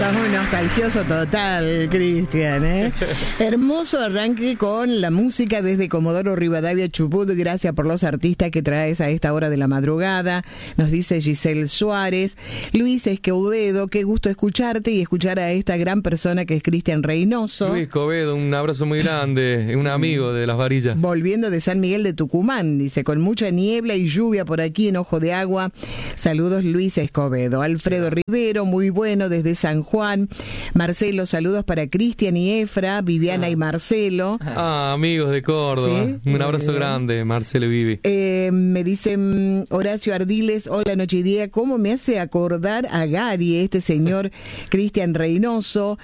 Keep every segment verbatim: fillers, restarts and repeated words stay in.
Sos un nostalgioso total, Cristian, ¿eh? Hermoso arranque con la música desde Comodoro Rivadavia, Chubut. Gracias por los artistas que traes a esta hora de la madrugada. Nos dice Giselle Suárez. Luis Escobedo, qué gusto escucharte y escuchar a esta gran persona que es Cristian Reynoso. Luis Escobedo, un abrazo muy grande, un amigo de Las Varillas. Volviendo de San Miguel de Tucumán, dice, con mucha niebla y lluvia por aquí en Ojo de Agua. Saludos, Luis Escobedo. Alfredo Rivero, muy bueno, desde San Juan. Marcelo, saludos para Cristian y Efra, Viviana ah. y Marcelo. Ah, amigos de Córdoba. ¿Sí? Un abrazo bien. grande, Marcelo y Vivi. Eh, me dicen Horacio Ardiles, hola noche y día, ¿cómo me hace acordar a Gary, este señor Cristian Reynoso?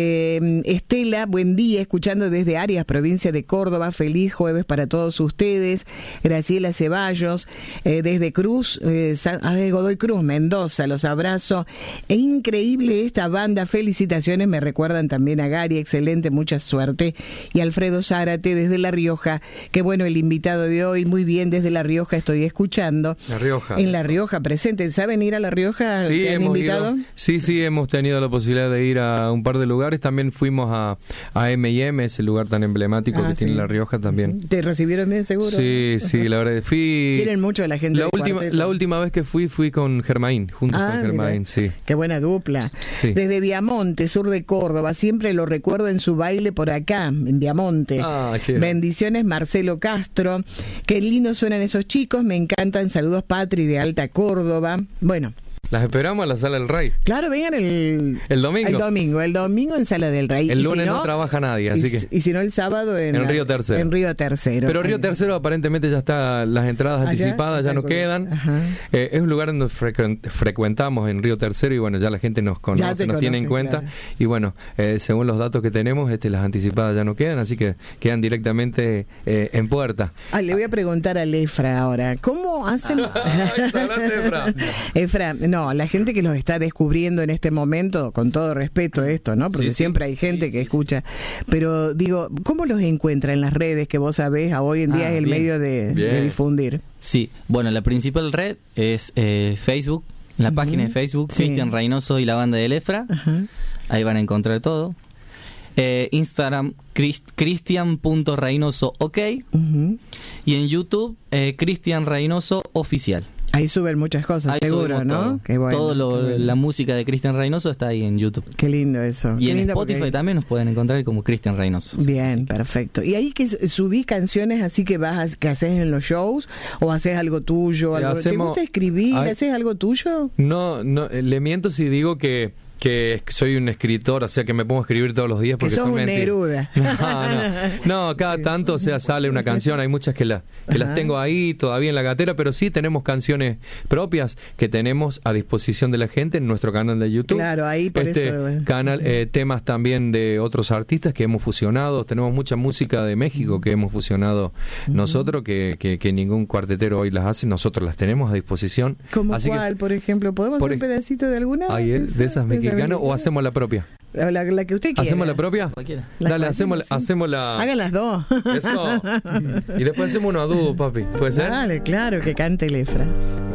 Eh, Estela, buen día, escuchando desde Arias, provincia de Córdoba, feliz jueves para todos ustedes. Graciela Ceballos, eh, desde Cruz, eh, San, Godoy Cruz, Mendoza, los abrazo. Es increíble esta banda, felicitaciones, me recuerdan también a Gary, excelente, mucha suerte. Y Alfredo Zárate desde La Rioja, qué bueno el invitado de hoy, muy bien, desde La Rioja estoy escuchando. La Rioja. En La Rioja, presente, ¿saben ir a La Rioja? Sí, ¿Te han hemos invitado? Ido, sí, sí, hemos tenido la posibilidad de ir a un par de lugares, también fuimos a, a M y M, ese lugar tan emblemático ah, que sí. tiene La Rioja también. ¿Te recibieron bien seguro? Sí, sí, la verdad, fui... Quieren mucho a la gente la de última Cuarteto. La última vez que fui, fui con Germain, juntos ah, con Germain, sí. Qué buena dupla. Sí. Desde Viamonte, sur de Córdoba, siempre lo recuerdo en su baile por acá, en Viamonte. Ah, qué bendiciones, Marcelo Castro. Qué lindo suenan esos chicos, me encantan. Saludos, Patri, de Alta Córdoba. Bueno. Las esperamos a la Sala del Rey. Claro, vengan el... El domingo. El domingo, el domingo en Sala del Rey. El lunes si no, no trabaja nadie, así y, que... Y si no, el sábado en... En Río Tercero. En Río Tercero. Pero Río Tercero aparentemente ya está, las entradas ¿Allá? anticipadas ya no quedan. Eh, es un lugar donde frecu- frecuentamos en Río Tercero y bueno, ya la gente nos conoce, nos conoce, tiene en cuenta. Claro. Y bueno, eh, según los datos que tenemos, este, las anticipadas ya no quedan, así que quedan directamente eh, en puerta. Ah, le voy a preguntar a Efra ahora, ¿cómo hacen...? Efra. Efra, no, la gente que los está descubriendo en este momento, con todo respeto esto, ¿no? Porque sí, siempre hay gente sí, que sí. escucha, pero digo, ¿cómo los encuentra en las redes que vos sabés a hoy en día ah, es el bien, medio de, de difundir? Sí, bueno, la principal red es eh, Facebook, la uh-huh. página de Facebook, sí. Cristian Reynoso y la banda del Efra, uh-huh. ahí van a encontrar todo. Eh, Instagram, cristian punto reynoso ok, uh-huh. y en YouTube, eh, Cristian Reynoso Oficial. Ahí suben muchas cosas, ahí seguro, ¿no? Todo, qué bueno, todo lo, qué bueno. La música de Cristian Reynoso está ahí en YouTube. Qué lindo eso. Y qué en lindo Spotify porque... también nos pueden encontrar como Cristian Reynoso. Bien, sí. perfecto. ¿Y ahí que subís canciones así que vas a, que haces en los shows o haces algo tuyo? Algo... Hacemos... ¿Te gusta escribir? Ay... ¿Haces algo tuyo? No, no, le miento si digo que que soy un escritor, o sea que me pongo a escribir todos los días porque que sos son un mentiras. Neruda. No, no, no, cada tanto o sea sale una canción, hay muchas que, la, que las tengo ahí todavía en la gatera, pero sí tenemos canciones propias que tenemos a disposición de la gente en nuestro canal de YouTube. Claro, ahí por este eso. Eh. canal, eh, temas también de otros artistas que hemos fusionado, tenemos mucha música de México que hemos fusionado uh-huh. nosotros, que, que, que ningún cuartetero hoy las hace, nosotros las tenemos a disposición. ¿Como Así cuál, que, por ejemplo? ¿Podemos hacer un pedacito de alguna? Ay, de, de esas mexicanas. ¿O hacemos la propia? La, la que usted quiera. ¿Hacemos la propia? Cualquiera. Dale, hacemos, sí. hacemos la... Hagan las dos. Eso. Y después hacemos uno a dúo, papi. ¿Puede ser? Dale, claro, que cante el Efra.